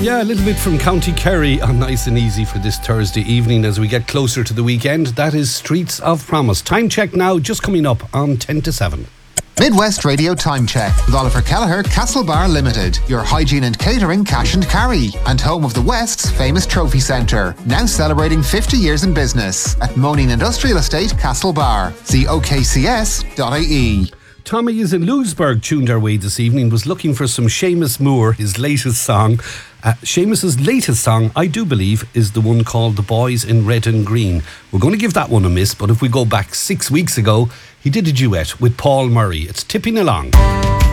Yeah, a little bit from County Kerry on Nice and Easy for this Thursday evening as we get closer to the weekend. That is Streets of Promise. Time check now, just coming up on 10 to 7. Midwest Radio Time Check with Oliver Kelleher, Castlebar Limited, your hygiene and catering cash and carry, and home of the West's famous trophy centre, now celebrating 50 years in business at Moaning Industrial Estate, Castlebar. See okcs.ie. Tommy is in Lewisburg, tuned our way this evening, was looking for some Seamus Moore, his latest song. Seamus's latest song, I do believe, is the one called The Boys in Red and Green. We're going to give that one a miss, but if we go back 6 weeks ago, he did a duet with Paul Murray. It's Tipping Along.